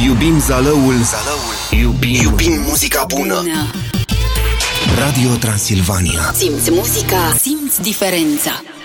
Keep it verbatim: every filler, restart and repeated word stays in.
Iubim Zalăul, Zalăul. Iubim, Iubim muzica bună. bună Radio Transilvania. Simți muzica, simți diferența.